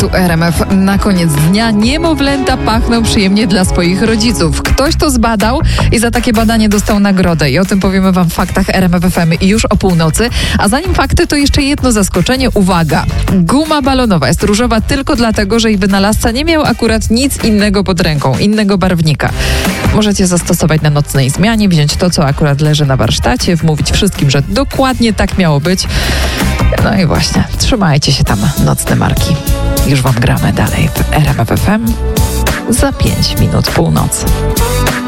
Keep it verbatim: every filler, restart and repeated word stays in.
Tu R M F. Na koniec dnia niemowlęta pachną przyjemnie dla swoich rodziców. Ktoś to zbadał i za takie badanie dostał nagrodę. I o tym powiemy wam w faktach R M F F M już o północy. A zanim fakty, to jeszcze jedno zaskoczenie. Uwaga! Guma balonowa jest różowa tylko dlatego, że jej wynalazca nie miał akurat nic innego pod ręką, innego barwnika. Możecie zastosować na nocnej zmianie, wziąć to, co akurat leży na warsztacie, wmówić wszystkim, że dokładnie tak miało być. No i właśnie, trzymajcie się tam, nocne marki. Już wam gramy dalej w R M F F M za pięć minut północy.